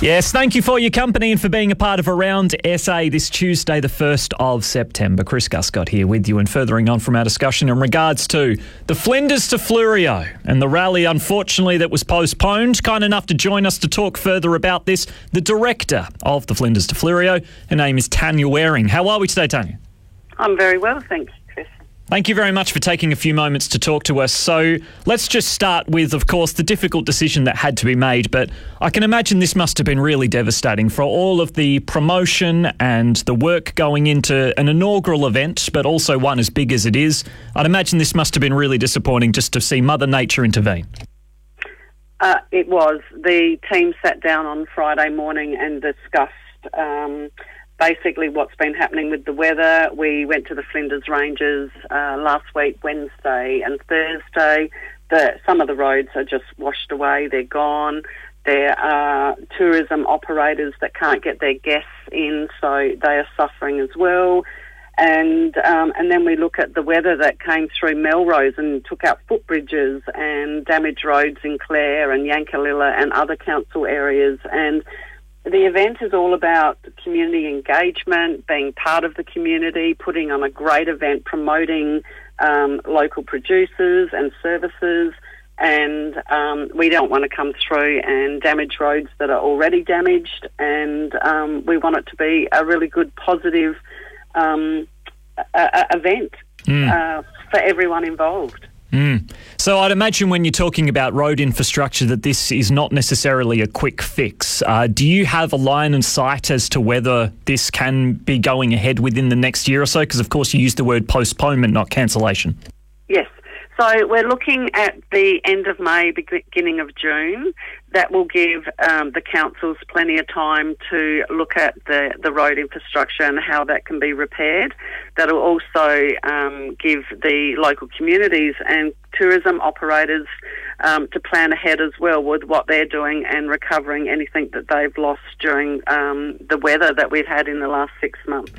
Yes, thank you for your company and for being a part of Around SA this Tuesday, the 1st of September. Chris Guscott here with you, and furthering on from our discussion in regards to the Flinders to Fleurieu and the rally, unfortunately, that was postponed. Kind enough to join us to talk further about this, the director of the Flinders to Fleurieu. Her name is Tanya Waring. How are we today, Tanya? I'm very well, thanks, Chris. Thank you very much for taking a few moments to talk to us. So let's just start with, of course, the difficult decision that had to be made. But I can imagine this must have been really devastating for all of the promotion and the work going into an inaugural event, but also one as big as it is. I'd imagine this must have been really disappointing just to see Mother Nature intervene. It was. The team sat down on Friday morning and discussed basically what's been happening with the weather. We went to the Flinders Ranges last week, Wednesday and Thursday. Some of the roads are just washed away. They're gone. There are tourism operators that can't get their guests in, so they are suffering as well. And then we look at the weather that came through Melrose and took out footbridges and damaged roads in Clare and Yankalilla and other council areas. And the event is all about community engagement, being part of the community, putting on a great event, promoting local producers and services. And we don't want to come through and damage roads that are already damaged. And we want it to be a really good, positive event for everyone involved. So I'd imagine when you're talking about road infrastructure that this is not necessarily a quick fix. Do you have a line in sight as to whether this can be going ahead within the next year or so? Because, of course, you used the word postponement, not cancellation. Yes. So we're looking at the end of May, beginning of June. That will give the councils plenty of time to look at the road infrastructure and how that can be repaired. That will also give the local communities and tourism operators to plan ahead as well with what they're doing and recovering anything that they've lost during the weather that we've had in the last 6 months.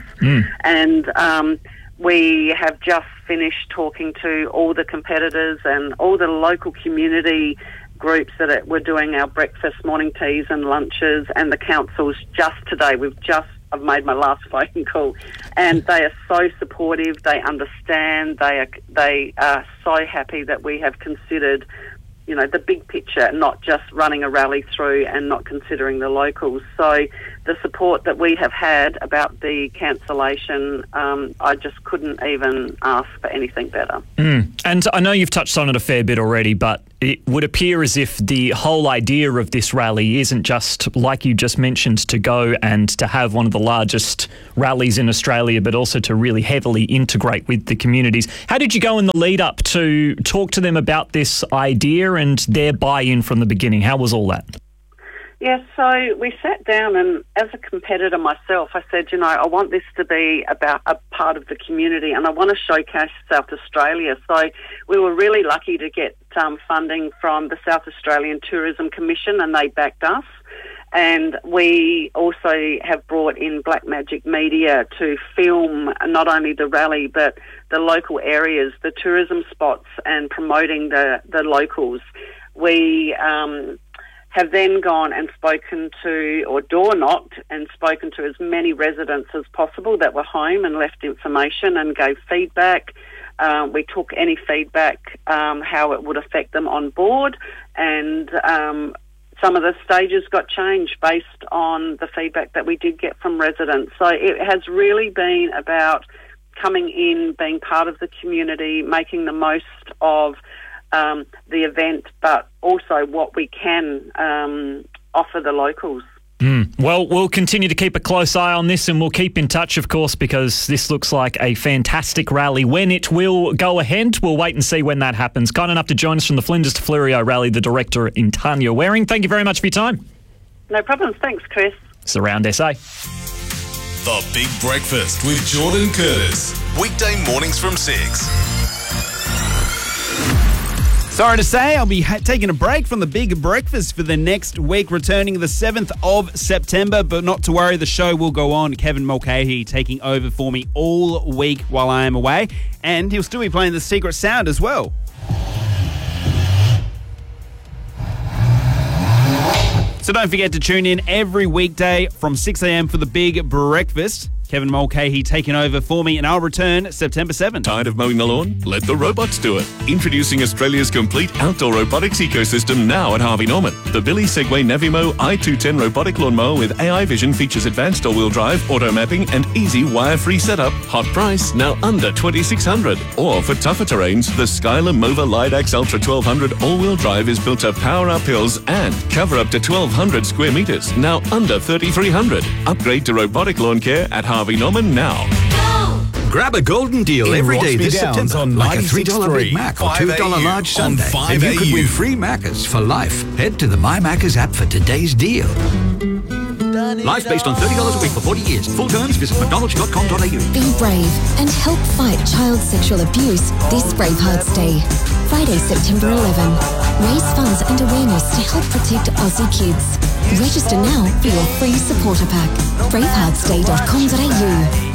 And we have just finished talking to all the competitors and all the local community groups that were doing our breakfast, morning teas and lunches, and the councils just today. I've made my last phone call, and they are so supportive. They understand. They are so happy that we have considered, the big picture, not just running a rally through and not considering the locals. So the support that we have had about the cancellation, I just couldn't even ask for anything better. And I know you've touched on it a fair bit already, but it would appear as if the whole idea of this rally isn't just, like you just mentioned, to go and to have one of the largest rallies in Australia, but also to really heavily integrate with the communities. How did you go in the lead up to talk to them about this idea and their buy-in from the beginning? How was all that? Yeah, so we sat down, and as a competitor myself, I said, I want this to be about a part of the community, and I want to showcase South Australia. So we were really lucky to get funding from the South Australian Tourism Commission, and they backed us. And we also have brought in Black Magic Media to film not only the rally, but the local areas, the tourism spots, and promoting the locals. We have then gone and spoken to, or door knocked and spoken to as many residents as possible that were home and left information and gave feedback. We took any feedback, how it would affect them on board, and some of the stages got changed based on the feedback that we did get from residents. So it has really been about coming in, being part of the community, making the most of the event, but also what we can offer the locals. Well, we'll continue to keep a close eye on this, and we'll keep in touch, of course, because this looks like a fantastic rally. When it will go ahead, we'll wait and see when that happens. Kind enough to join us from the Flinders to Fleurieu rally, the director in Tanya Waring. Thank you very much for your time. No problems. Thanks, Chris. It's Around SA. The Big Breakfast with Jordan Curtis. Weekday mornings from 6. Sorry to say, I'll be taking a break from the Big Breakfast for the next week, returning the 7th of September. But not to worry, the show will go on. Kevin Mulcahy taking over for me all week while I am away. And he'll still be playing the Secret Sound as well. So don't forget to tune in every weekday from 6 a.m. for the Big Breakfast. Kevin Mulcahy taking over for me, and I'll return September 7th. Tired of mowing the lawn? Let the robots do it. Introducing Australia's complete outdoor robotics ecosystem now at Harvey Norman. The Billy Segway Navimo i210 robotic lawnmower with AI vision features advanced all-wheel drive, auto mapping, and easy wire-free setup. Hot price, now under $2,600. Or for tougher terrains, the Skyler Mova Lidax Ultra 1200 all-wheel drive is built to power up hills and cover up to 1,200 square meters, now under $3,300. Upgrade to robotic lawn care at Harvey Norman now. Grab a golden deal every day this September, on like a $3 Big Mac or $2 large sundae. And you could win free Maccas for life. Head to the My Maccas app for today's deal. Life based on $30 a week for 40 years. Full terms, visit mcdonalds.com.au. Be brave and help fight child sexual abuse this Bravehearts Day. Friday, September 11. Raise funds and awareness to help protect Aussie kids. Register now for your free supporter pack. braveheartsday.com.au.